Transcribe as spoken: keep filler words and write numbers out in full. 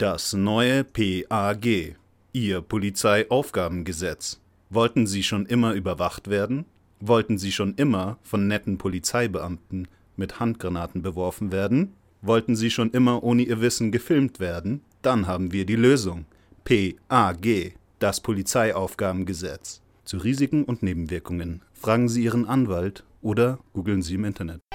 Das neue P A G, Ihr Polizeiaufgabengesetz. Wollten Sie schon immer überwacht werden? Wollten Sie schon immer von netten Polizeibeamten mit Handgranaten beworfen werden? Wollten Sie schon immer ohne Ihr Wissen gefilmt werden? Dann haben wir die Lösung. P A G, das Polizeiaufgabengesetz. Zu Risiken und Nebenwirkungen fragen Sie Ihren Anwalt oder googeln Sie im Internet.